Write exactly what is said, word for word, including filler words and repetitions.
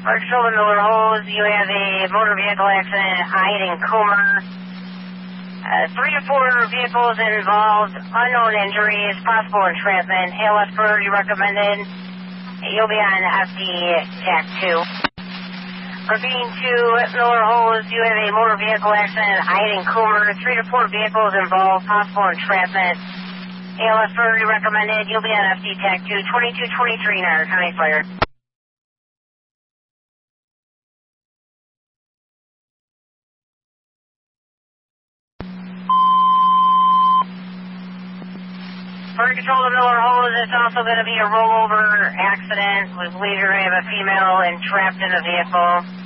Fire Control to Miller Hose, you have a motor vehicle accident at Hyde and Comer. Uh, three to four vehicles involved, unknown injuries, possible entrapment. A L S priority recommended. You'll be on F D T A C two. Ravine two, Miller Hose, you have a motor vehicle accident at Hyde and Comer. Three to four vehicles involved, possible entrapment. A L S priority recommended. You'll be on F D T A C two, twenty-two twenty-three, Niagara County Fire. Fire Control to Miller Hose, it's also going to be a rollover accident. We believe you're going to have a female entrapped in the vehicle.